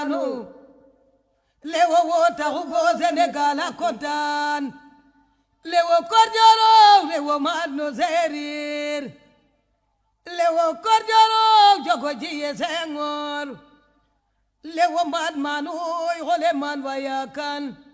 lewo wota hubo Senegal akotan lewo korjoro lewo madno zerir lewo korjoro jogo jiye Senghor lewo mad manoy hole man wayakan